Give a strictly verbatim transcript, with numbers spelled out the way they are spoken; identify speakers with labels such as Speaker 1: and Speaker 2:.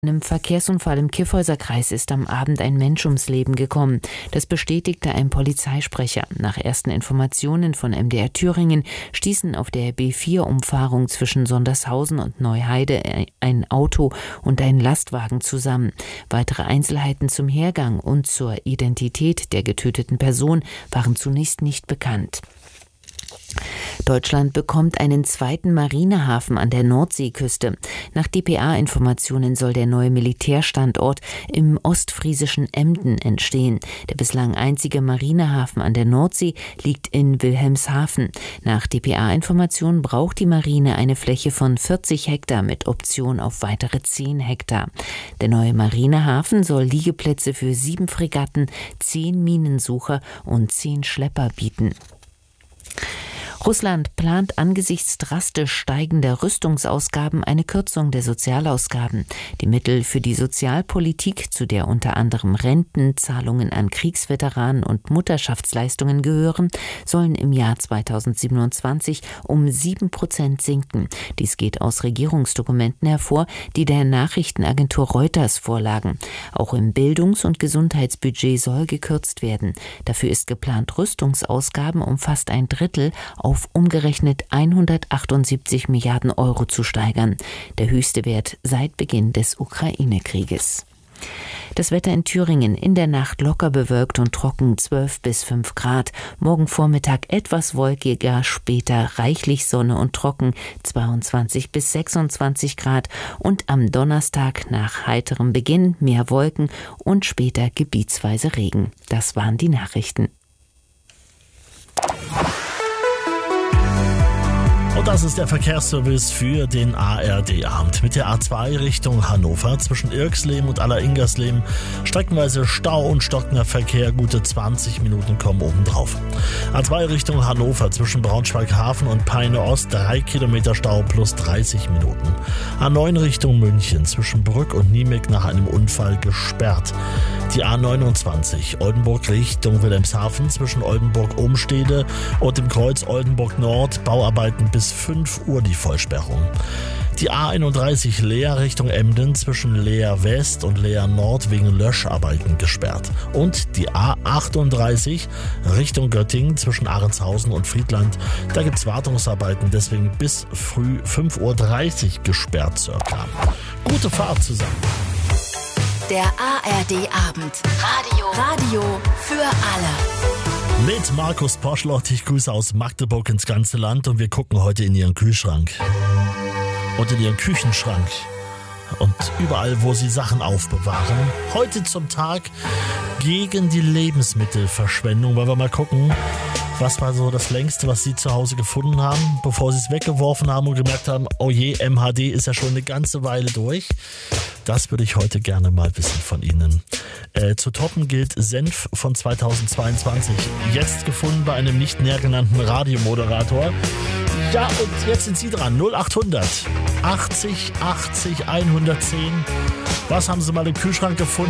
Speaker 1: In einem Verkehrsunfall im Kyffhäuser-Kreis ist am Abend ein Mensch ums Leben gekommen. Das bestätigte ein Polizeisprecher. Nach ersten Informationen von M D R Thüringen stießen auf der B vier Umfahrung zwischen Sondershausen und Neuheide ein Auto und ein Lastwagen zusammen. Weitere Einzelheiten zum Hergang und zur Identität der getöteten Person waren zunächst nicht bekannt. Deutschland bekommt einen zweiten Marinehafen an der Nordseeküste. Nach D P A-Informationen soll der neue Militärstandort im ostfriesischen Emden entstehen. Der bislang einzige Marinehafen an der Nordsee liegt in Wilhelmshaven. Nach D P A-Informationen braucht die Marine eine Fläche von vierzig Hektar mit Option auf weitere zehn Hektar. Der neue Marinehafen soll Liegeplätze für sieben Fregatten, zehn Minensucher und zehn Schlepper bieten. Russland plant angesichts drastisch steigender Rüstungsausgaben eine Kürzung der Sozialausgaben. Die Mittel für die Sozialpolitik, zu der unter anderem Renten, Zahlungen an Kriegsveteranen und Mutterschaftsleistungen gehören, sollen im Jahr zweitausendsiebenundzwanzig um sieben Prozent sinken. Dies geht aus Regierungsdokumenten hervor, die der Nachrichtenagentur Reuters vorlagen. Auch im Bildungs- und Gesundheitsbudget soll gekürzt werden. Dafür ist geplant, Rüstungsausgaben um fast ein Drittel auf auf umgerechnet hundertachtundsiebzig Milliarden Euro zu steigern. Der höchste Wert seit Beginn des Ukraine-Krieges. Das Wetter in Thüringen: in der Nacht locker bewölkt und trocken, zwölf bis fünf Grad. Morgen Vormittag etwas wolkiger, später reichlich Sonne und trocken, zweiundzwanzig bis sechsundzwanzig Grad. Und am Donnerstag nach heiterem Beginn mehr Wolken und später gebietsweise Regen. Das waren die Nachrichten.
Speaker 2: Und das ist der Verkehrsservice für den A R D-Abend. Mit der A zwei Richtung Hannover zwischen Irxleben und Aller-Ingersleben streckenweise Stau und stockender Verkehr, gute zwanzig Minuten kommen obendrauf. A zwei Richtung Hannover zwischen Braunschweig-Hafen und Peine-Ost, drei Kilometer Stau plus dreißig Minuten. A neun Richtung München zwischen Brück und Niemeg nach einem Unfall gesperrt. Die A neunundzwanzig Oldenburg Richtung Wilhelmshaven zwischen Oldenburg-Umstede und dem Kreuz Oldenburg-Nord, Bauarbeiten bis fünf Uhr die Vollsperrung. Die A einunddreißig Leer Richtung Emden zwischen Leer West und Leer Nord wegen Löscharbeiten gesperrt. Und die A achtunddreißig Richtung Göttingen zwischen Ahrentshausen und Friedland. Da gibt es Wartungsarbeiten, deswegen bis früh fünf Uhr dreißig gesperrt circa. Gute Fahrt zusammen.
Speaker 3: Der A R D-Abend. Radio. Radio für alle.
Speaker 2: Mit Markus Poschlott, ich grüße aus Magdeburg ins ganze Land und wir gucken heute in Ihren Kühlschrank und in Ihren Küchenschrank und überall, wo Sie Sachen aufbewahren. Heute zum Tag gegen die Lebensmittelverschwendung, weil wir mal gucken, was war so das Längste, was Sie zu Hause gefunden haben, bevor Sie es weggeworfen haben und gemerkt haben, oh je, M H D ist ja schon eine ganze Weile durch. Das würde ich heute gerne mal wissen von Ihnen. Äh, zu toppen gilt Senf von zweitausendzweiundzwanzig. Jetzt gefunden bei einem nicht näher genannten Radiomoderator. Ja, und jetzt sind Sie dran. null achthundert achtzig achtzig hundertzehn. Was haben Sie mal im Kühlschrank gefunden?